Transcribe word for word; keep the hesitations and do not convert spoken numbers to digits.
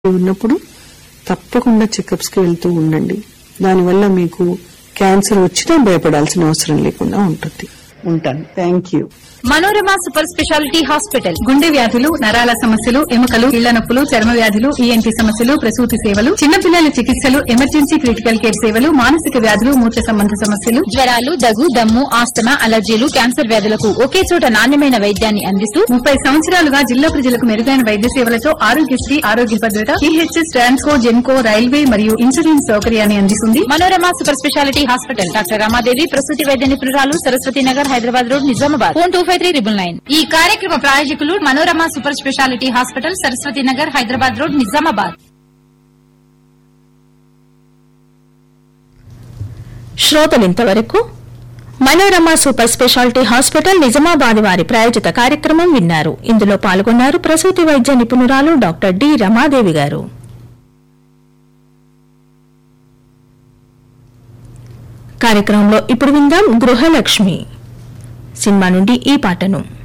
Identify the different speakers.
Speaker 1: ఉన్నప్పుడు తప్పకుండా చెకప్స్ కి వెళ్తూ ఉండండి. దానివల్ల మీకు క్యాన్సర్ వచ్చినా భయపడాల్సిన అవసరం లేకుండా ఉంటుంది. ఉంటాను. Thank you.
Speaker 2: Manorama super speciality hospital.
Speaker 3: గుండె వ్యాధులు, నరాల సమస్యలు, ఎముకలు, కీళ్ల నొప్పులు, చర్మ వ్యాధులు, ఈఎన్టీ సమస్యలు, ప్రసూతి సేవలు, చిన్నపిల్లల చికిత్సలు, ఎమర్జెన్సీ క్రిటికల్ కేర్ సేవలు, మానసిక వ్యాధులు, మూత్ర సంబంధ సమస్యలు,
Speaker 2: జ్వరాలు, దగ్గు, దమ్ము, ఆస్తమా, అలర్జీలు, క్యాన్సర్ వ్యాధులకు ఒకే చోట నాణ్యమైన వైద్యాన్ని అందిస్తూ
Speaker 3: ముప్పై సంవత్సరాలుగా జిల్లా ప్రజలకు మెరుగైన వైద్య సేవలతో ఆరోగ్యశ్రీ, ఆరోగ్య భద్రత, ఈహెచ్ఎస్, ట్రాన్స్కో, జెన్కో, రైల్వే మరియు ఇన్సూరెన్స్ సౌకర్యాన్ని అందిస్తుంది.
Speaker 2: Manorama super speciality hospital. Doctor Ramadevi, ప్రసూతి వైద్య నిపుణురాలు, Saraswati Nagar, Hyderabad road, Nizamabad. Phone two five three triple nine. ఈ కార్యక్రమ ప్రాయోజకులు Manorama super speciality hospital, Saraswati Nagar, Hyderabad road, Nizamabad.
Speaker 4: శ్రోతలింతవరకు Manorama super speciality hospital Nizamabad వారి ప్రాయోజిత కార్యక్రమం విన్నారు. ఇందులో పాల్గొన్నారు ప్రసూతి వైద్య నిపుణురాలు డాక్టర్ డి రమాదేవి గారు. కార్యక్రమంలో ఇప్పుడు విందాం గృహలక్ష్మి సినిమా నుండి ఈ పాటను.